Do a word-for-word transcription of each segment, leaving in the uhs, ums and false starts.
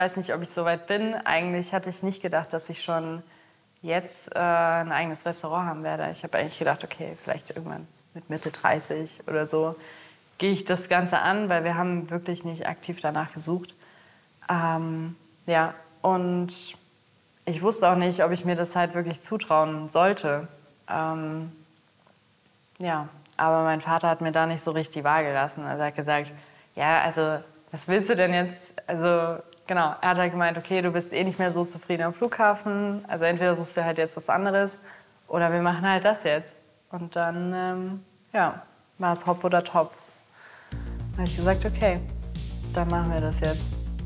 Ich weiß nicht, ob ich so weit bin. Eigentlich hatte ich nicht gedacht, dass ich schon jetzt äh, ein eigenes Restaurant haben werde. Ich habe eigentlich gedacht, okay, vielleicht irgendwann mit Mitte dreißig oder so gehe ich das Ganze an, weil wir haben wirklich nicht aktiv danach gesucht. Ähm, ja, und ich wusste auch nicht, ob ich mir das halt wirklich zutrauen sollte. Ähm, ja, aber mein Vater hat mir da nicht so richtig die Wahl gelassen. Also er hat gesagt, ja, also was willst du denn jetzt? Also genau, er hat halt gemeint, okay, du bist eh nicht mehr so zufrieden am Flughafen. Also entweder suchst du halt jetzt was anderes oder wir machen halt das jetzt. Und dann, ähm, ja, war es hopp oder top. Da habe ich gesagt, okay, dann machen wir das jetzt.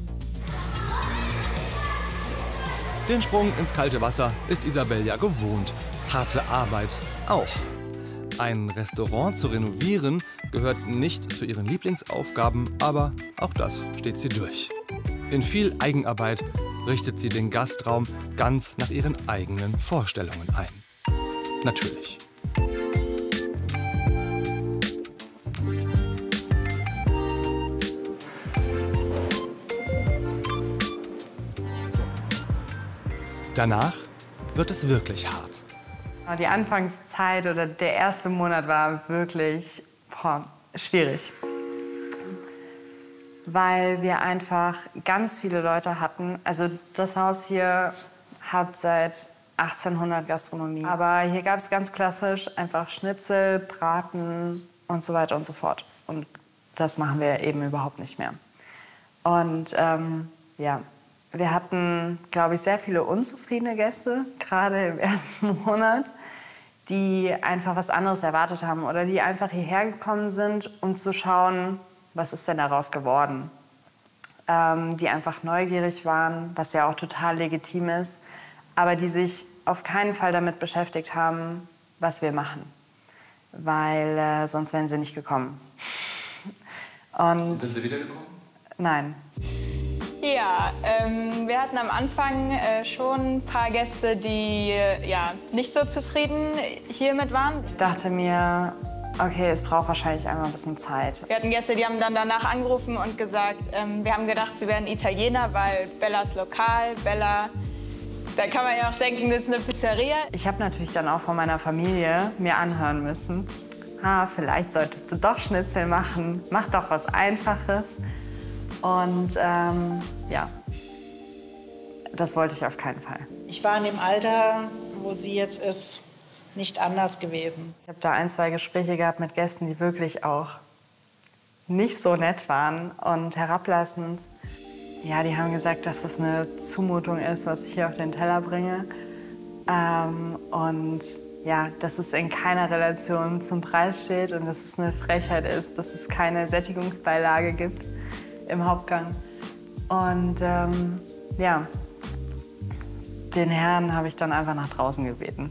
Den Sprung ins kalte Wasser ist Isabel ja gewohnt. Harte Arbeit auch. Ein Restaurant zu renovieren gehört nicht zu ihren Lieblingsaufgaben, aber auch das steht sie durch. In viel Eigenarbeit richtet sie den Gastraum ganz nach ihren eigenen Vorstellungen ein. Natürlich. Danach wird es wirklich hart. Die Anfangszeit oder der erste Monat war wirklich boah, schwierig. Weil wir einfach ganz viele Leute hatten. Also das Haus hier hat seit achtzehnhundert Gastronomie. Aber hier gab es ganz klassisch einfach Schnitzel, Braten und so weiter und so fort. Und das machen wir eben überhaupt nicht mehr. Und ähm, ja, wir hatten, glaube ich, sehr viele unzufriedene Gäste, gerade im ersten Monat, die einfach was anderes erwartet haben oder die einfach hierher gekommen sind, um zu schauen, was ist denn daraus geworden. Ähm, die einfach neugierig waren, was ja auch total legitim ist, aber die sich auf keinen Fall damit beschäftigt haben, was wir machen, weil äh, sonst wären sie nicht gekommen. Und sind Sie wiedergekommen? Nein. Ja, ähm, wir hatten am Anfang äh, schon ein paar Gäste, die äh, ja, nicht so zufrieden hiermit waren. Ich dachte mir, okay, es braucht wahrscheinlich einmal ein bisschen Zeit. Wir hatten Gäste, die haben dann danach angerufen und gesagt, ähm, wir haben gedacht, sie wären Italiener, weil Bella ist lokal, Bella, da kann man ja auch denken, das ist eine Pizzeria. Ich habe natürlich dann auch von meiner Familie mir anhören müssen, ah, vielleicht solltest du doch Schnitzel machen, mach doch was Einfaches. Und ähm, ja, das wollte ich auf keinen Fall. Ich war in dem Alter, wo sie jetzt ist, nicht anders gewesen. Ich habe da ein, zwei Gespräche gehabt mit Gästen, die wirklich auch nicht so nett waren und herablassend. Ja, die haben gesagt, dass das eine Zumutung ist, was ich hier auf den Teller bringe. Ähm, und ja, dass es in keiner Relation zum Preis steht und dass es eine Frechheit ist, dass es keine Sättigungsbeilage gibt im Hauptgang. Und ähm, ja, den Herrn habe ich dann einfach nach draußen gebeten.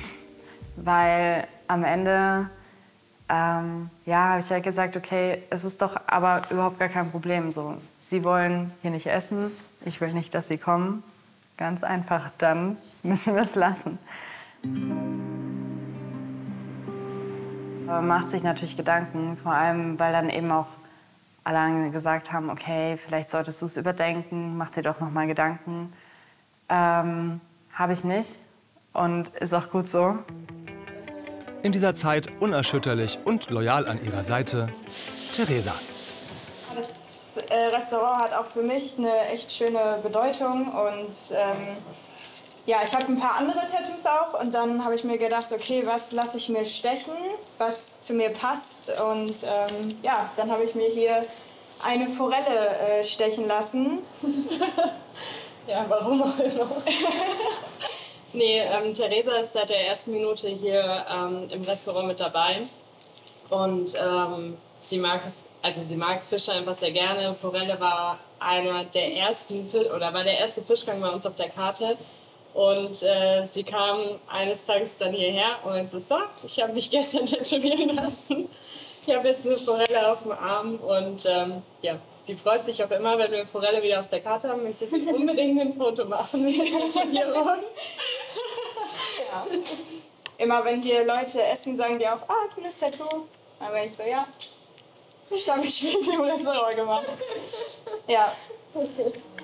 Weil am Ende ähm, ja, habe ich halt gesagt, okay, es ist doch aber überhaupt gar kein Problem. So, Sie wollen hier nicht essen, ich will nicht, dass Sie kommen. Ganz einfach, dann müssen wir es lassen. Aber man macht sich natürlich Gedanken, vor allem, weil dann eben auch alle gesagt haben, okay, vielleicht solltest du es überdenken, mach dir doch noch mal Gedanken. Ähm, habe ich nicht und ist auch gut so. In dieser Zeit unerschütterlich und loyal an ihrer Seite Theresa. Das äh, Restaurant hat auch für mich eine echt schöne Bedeutung und ähm, ja, ich habe ein paar andere Tattoos auch und dann habe ich mir gedacht, okay, was lasse ich mir stechen, was zu mir passt und ähm, ja, dann habe ich mir hier eine Forelle äh, stechen lassen. Ja, warum auch immer. Nee, ähm, Theresa ist seit der ersten Minute hier ähm, im Restaurant mit dabei und ähm, sie mag es, also sie mag Fische einfach sehr gerne. Forelle war einer der ersten oder war der erste Fischgang bei uns auf der Karte. Und äh, sie kam eines Tages dann hierher und meinte so, ich habe mich gestern tätowieren lassen. Ich habe jetzt eine Forelle auf dem Arm und ähm, ja, sie freut sich auch immer, wenn wir Forelle wieder auf der Karte haben, möchte sie unbedingt ein Foto machen mit der Tätowierung. Ja. Immer wenn hier Leute essen, sagen die auch, ah, cooles Tattoo. Dann bin ich so, ja, das habe ich wegen dem Restaurant gemacht. Ja. Okay.